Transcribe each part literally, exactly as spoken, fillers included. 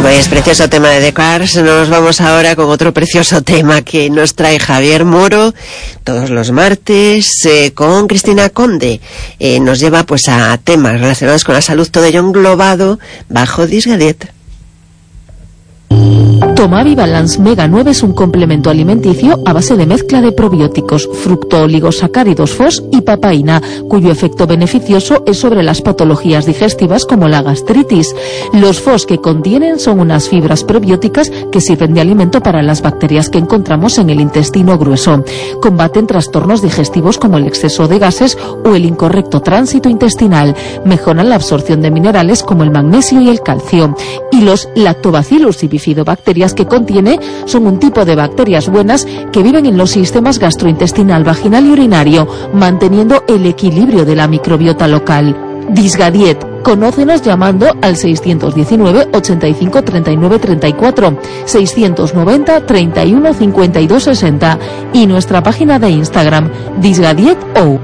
Pues precioso tema de The Cars. Nos vamos ahora con otro precioso tema que nos trae Javier Moro todos los martes eh, con Cristina Conde. Eh, nos lleva pues a temas relacionados con la salud, todo ello englobado bajo Disgadiet. Tomavi Balance Mega nueve es un complemento alimenticio a base de mezcla de probióticos, fructooligosacáridos F O S y papaína, cuyo efecto beneficioso es sobre las patologías digestivas como la gastritis. Los F O S que contienen son unas fibras probióticas que sirven de alimento para las bacterias que encontramos en el intestino grueso. Combaten trastornos digestivos como el exceso de gases o el incorrecto tránsito intestinal. Mejoran la absorción de minerales como el magnesio y el calcio. Y los Lactobacillus y bifidobacterias que contiene son un tipo de bacterias buenas que viven en los sistemas gastrointestinal, vaginal y urinario, manteniendo el equilibrio de la microbiota local. Disgadiet. Conócenos llamando al seiscientos diecinueve, ochenta y cinco, treinta y nueve, treinta y cuatro, seiscientos noventa, treinta y uno, cincuenta y dos, sesenta y nuestra página de Instagram, DisgadietO.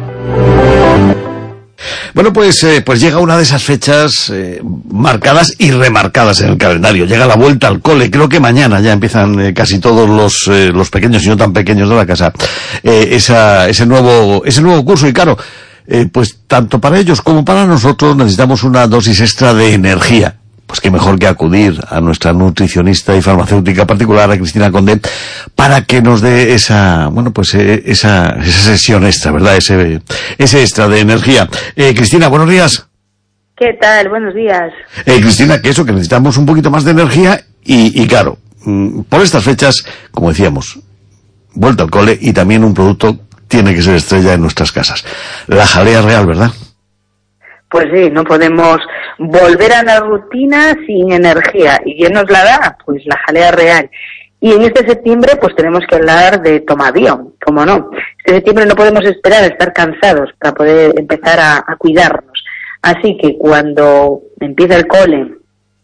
Bueno, pues eh, pues llega una de esas fechas eh, marcadas y remarcadas en el calendario. Llega la vuelta al cole. Creo que mañana ya empiezan eh, casi todos los eh, los pequeños y no tan pequeños de la casa eh, esa ese nuevo ese nuevo curso. Y claro, eh, pues tanto para ellos como para nosotros necesitamos una dosis extra de energía. Pues qué mejor que acudir a nuestra nutricionista y farmacéutica particular, a Cristina Conde, para que nos dé esa, bueno, pues eh, esa, esa sesión extra, ¿verdad? Ese, ese extra de energía. Eh, Cristina, buenos días. ¿Qué tal? Buenos días. Eh, Cristina, que eso, que necesitamos un poquito más de energía y, y claro, mmm, por estas fechas, como decíamos, vuelta al cole y también un producto tiene que ser estrella en nuestras casas. La jalea real, ¿verdad? Pues sí, no podemos volver a la rutina sin energía. ¿Y quién nos la da? Pues la jalea real. Y en este septiembre pues tenemos que hablar de Tomabion, ¿cómo no? Este septiembre no podemos esperar a estar cansados para poder empezar a, a cuidarnos. Así que cuando empieza el cole,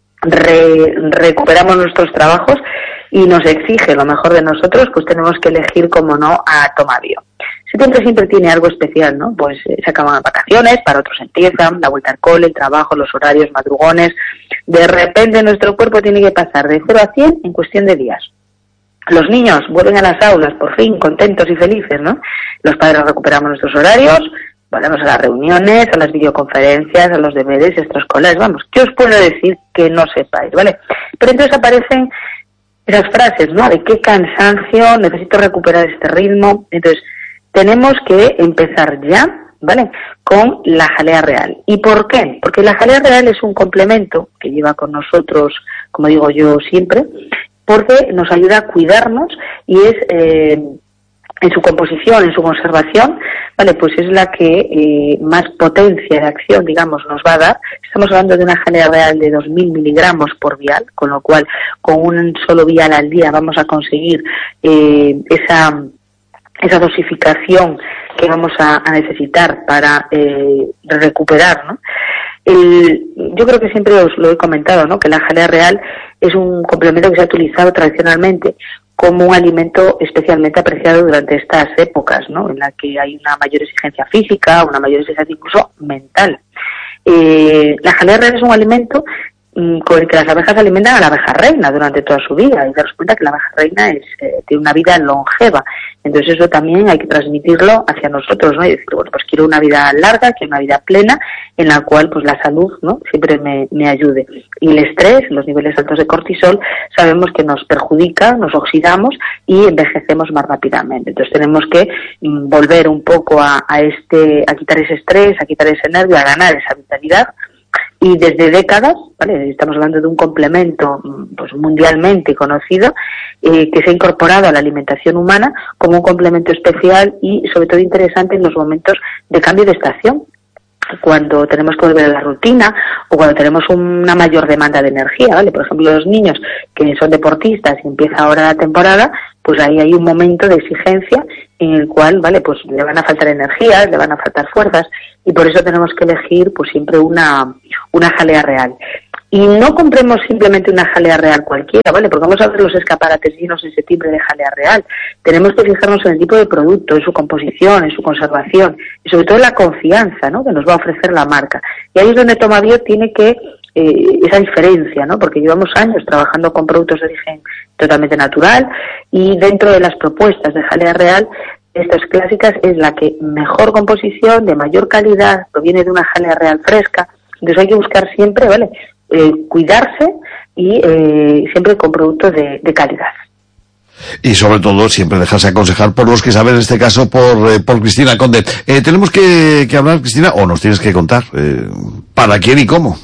re, recuperamos nuestros trabajos y nos exige lo mejor de nosotros, pues tenemos que elegir, como no, a Tomabion. Septiembre siempre tiene algo especial, ¿no? Pues eh, se acaban las vacaciones, para otros empiezan, la vuelta al cole, el trabajo, los horarios, madrugones. De repente nuestro cuerpo tiene que pasar de cero a cien en cuestión de días. Los niños vuelven a las aulas, por fin, contentos y felices, ¿no? Los padres recuperamos nuestros horarios, volvemos a las reuniones, a las videoconferencias, a los deberes extraescolares. Vamos, ¿qué os puedo decir que no sepáis, vale? Pero entonces aparecen esas frases, ¿no? De qué cansancio, necesito recuperar este ritmo. Entonces, tenemos que empezar ya, ¿vale?, con la jalea real. ¿Y por qué? Porque la jalea real es un complemento que lleva con nosotros, como digo yo siempre, porque nos ayuda a cuidarnos y es, eh, en su composición, en su conservación, ¿vale?, pues es la que eh, más potencia de acción, digamos, nos va a dar. Estamos hablando de una jalea real de dos mil miligramos por vial, con lo cual con un solo vial al día vamos a conseguir eh, esa... esa dosificación que vamos a, a necesitar para eh, recuperar, ¿no? El, yo creo que siempre os lo he comentado, ¿no?, que la jalea real es un complemento que se ha utilizado tradicionalmente como un alimento especialmente apreciado durante estas épocas, ¿no?, en la que hay una mayor exigencia física, una mayor exigencia incluso mental. Eh, la jalea real es un alimento con el que las abejas alimentan a la abeja reina durante toda su vida, y daros cuenta que la abeja reina es, eh, tiene una vida longeva. Entonces eso también hay que transmitirlo hacia nosotros, ¿no? Y decir, bueno, pues quiero una vida larga, quiero una vida plena, en la cual pues la salud, ¿no?, siempre me, me ayude. Y el estrés, los niveles altos de cortisol, sabemos que nos perjudica, nos oxidamos y envejecemos más rápidamente. Entonces tenemos que mm, volver un poco a, a este, a quitar ese estrés, a quitar ese nervio, a ganar esa vitalidad. Y desde décadas, ¿vale?, estamos hablando de un complemento pues mundialmente conocido, eh, que se ha incorporado a la alimentación humana como un complemento especial y sobre todo interesante en los momentos de cambio de estación, cuando tenemos que volver a la rutina o cuando tenemos una mayor demanda de energía, ¿vale? Por ejemplo, los niños que son deportistas y empieza ahora la temporada, pues ahí hay un momento de exigencia en el cual, vale, pues le van a faltar energías, le van a faltar fuerzas, y por eso tenemos que elegir pues siempre una, una jalea real. Y no compremos simplemente una jalea real cualquiera, ¿vale? Porque vamos a ver los escaparates llenos en septiembre de jalea real. Tenemos que fijarnos en el tipo de producto, en su composición, en su conservación y sobre todo en la confianza, ¿no?, que nos va a ofrecer la marca. Y ahí es donde Tomabion tiene que eh, esa diferencia, ¿no? Porque llevamos años trabajando con productos de origen totalmente natural y dentro de las propuestas de Jalea Real, estas clásicas es la que mejor composición, de mayor calidad, proviene de una jalea real fresca. Entonces hay que buscar siempre, ¿vale? Eh, cuidarse y eh, siempre con productos de, de calidad. Y sobre todo siempre dejarse aconsejar por los que saben, en este caso por, eh, por Cristina Conde. Eh, tenemos que, que hablar, Cristina, o nos tienes que contar, eh, ¿para quién y cómo?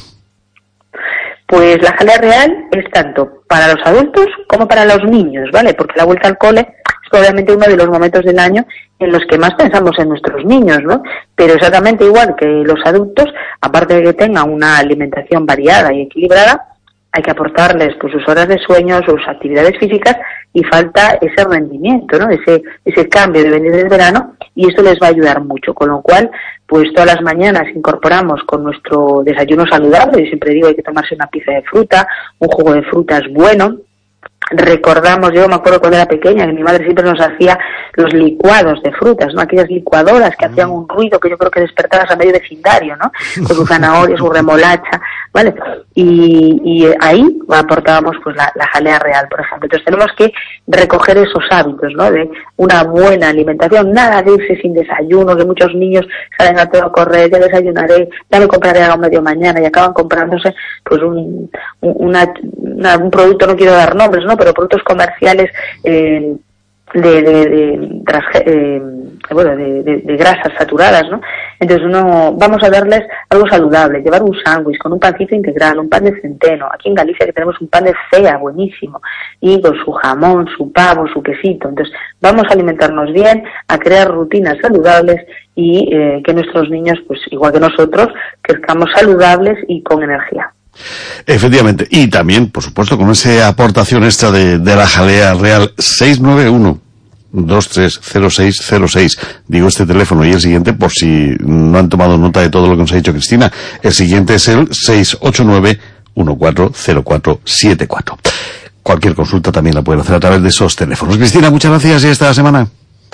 Pues la jalea real es tanto para los adultos como para los niños, ¿vale? Porque la vuelta al cole es probablemente uno de los momentos del año en los que más pensamos en nuestros niños, ¿no? Pero exactamente igual que los adultos, aparte de que tengan una alimentación variada y equilibrada, hay que aportarles pues sus horas de sueño, sus actividades físicas, y falta ese rendimiento, ¿no? Ese ese cambio de venir del verano, y esto les va a ayudar mucho, con lo cual pues todas las mañanas incorporamos con nuestro desayuno saludable. Yo siempre digo, hay que tomarse una pieza de fruta, un jugo de fruta es bueno. Recordamos, yo me acuerdo cuando era pequeña, que mi madre siempre nos hacía los licuados de frutas, ¿no? Aquellas licuadoras que hacían un ruido que yo creo que despertabas a medio vecindario, ¿no? Con su zanahoria, su remolacha, ¿vale? Y, y ahí aportábamos pues la, la jalea real, por ejemplo. Entonces tenemos que recoger esos hábitos, ¿no? De una buena alimentación, nada de irse sin desayuno, que muchos niños salen a todo a correr, ya desayunaré, ya me compraré algo medio mañana, y acaban comprándose pues un, una, una, un producto, no quiero dar nombres, ¿no? Pero productos comerciales eh, de, de, de, eh, bueno, de, de, de grasas saturadas, ¿no? Entonces uno, vamos a darles algo saludable, llevar un sándwich con un pancito integral, un pan de centeno. Aquí en Galicia que tenemos un pan de cea buenísimo, y con su jamón, su pavo, su quesito. Entonces vamos a alimentarnos bien, a crear rutinas saludables, y eh, que nuestros niños, pues igual que nosotros, crezcamos saludables y con energía. Efectivamente, y también, por supuesto, con esa aportación extra de, de la jalea real. Seis nueve uno, dos tres cero seis cero seis, digo este teléfono, y el siguiente, por si no han tomado nota de todo lo que nos ha dicho Cristina, el siguiente es el seis ocho nueve uno cuatro cero cuatro siete cuatro. Cualquier consulta también la pueden hacer a través de esos teléfonos. Cristina, muchas gracias, y esta semana.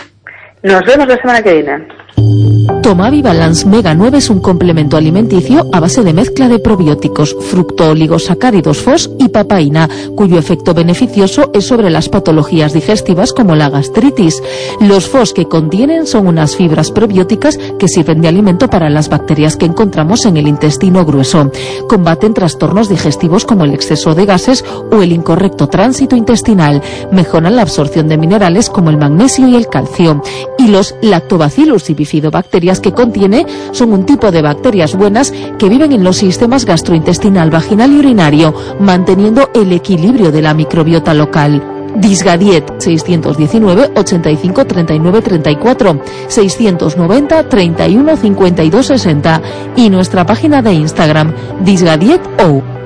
Nos vemos la semana que viene. Tomavi Balance Mega nueve es un complemento alimenticio a base de mezcla de probióticos, fructooligosacáridos F O S y papaína, cuyo efecto beneficioso es sobre las patologías digestivas como la gastritis. Los F O S que contienen son unas fibras probióticas que sirven de alimento para las bacterias que encontramos en el intestino grueso. Combaten trastornos digestivos como el exceso de gases o el incorrecto tránsito intestinal. Mejoran la absorción de minerales como el magnesio y el calcio. Y los lactobacillus y bifidobacterias que contiene son un tipo de bacterias buenas que viven en los sistemas gastrointestinal, vaginal y urinario, manteniendo el equilibrio de la microbiota local. Disgadiet seiscientos diecinueve ochenta y cinco treinta y nueve treinta y cuatro, seiscientos noventa treinta y uno cincuenta y dos sesenta, y nuestra página de Instagram Disgadiet O.